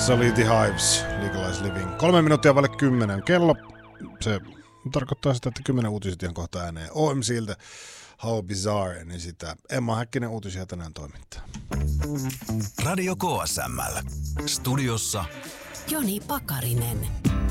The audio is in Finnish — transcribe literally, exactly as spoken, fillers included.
Society Hives, Legalized Living. Kolme minuuttia vaille kymmenen kello. Se tarkoittaa sitä, että kymmenen uutiset ihan kohta ääneen. O M C:ltä How Bizarre, niin sitä Emma Häkkinen uutisia tänään toimittaa. Radio K S M L. Studiossa Joni Pakarinen.